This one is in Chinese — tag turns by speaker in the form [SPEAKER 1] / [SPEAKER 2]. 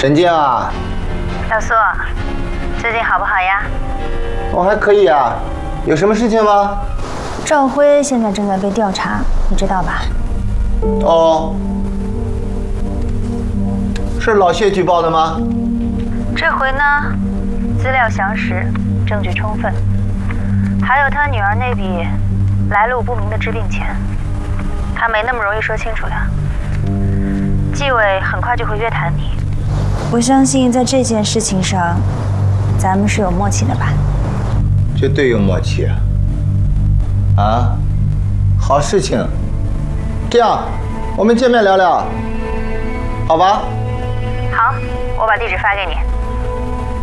[SPEAKER 1] 陈静啊，
[SPEAKER 2] 小苏，最近好不好呀？
[SPEAKER 1] 我还可以啊，有什么事情吗？
[SPEAKER 2] 赵辉现在正在被调查，你知道吧？
[SPEAKER 1] 哦，是老谢举报的吗？
[SPEAKER 2] 这回呢，资料详实，证据充分，还有他女儿那笔来路不明的治病钱，他没那么容易说清楚的。纪委很快就会约谈你。我相信在这件事情上，咱们是有默契的吧？
[SPEAKER 1] 绝对有默契啊！啊，好事情。这样，我们见面聊聊，好吧？
[SPEAKER 2] 好，我把地址发给你。